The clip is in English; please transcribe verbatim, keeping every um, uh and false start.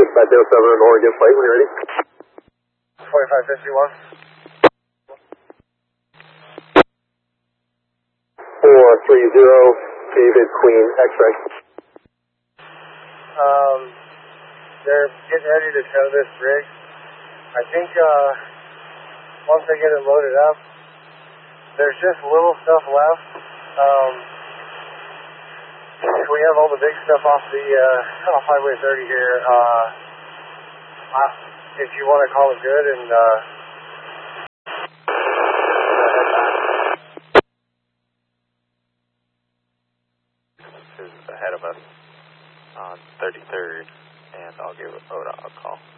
five zero seven on Oregon flight when you're ready. twenty-five fifty-one. four three zero, David Queen, X-ray. Um, they're getting ready to tow this rig. I think uh, once they get it loaded up, there's just little stuff left. Um, we have all the big stuff off the uh, off Highway thirty here. Uh, if you want to call it good, and uh, is ahead of us on thirty-third, and I'll give O D O T a call.